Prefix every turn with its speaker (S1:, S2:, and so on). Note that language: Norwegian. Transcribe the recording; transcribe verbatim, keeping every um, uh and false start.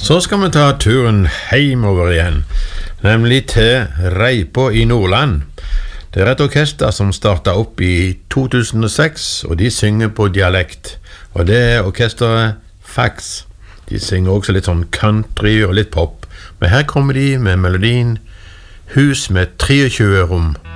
S1: Så skal vi ta turen hjemover igjen, nemlig til Reipa i Nordland. Det er et orkester som startet opp i to tusen og seks, og de synger på dialekt. Og det er orkesteret Fax. De synger også litt sånn country og litt pop. Men her kommer de med melodien Hus med treogtjue rom.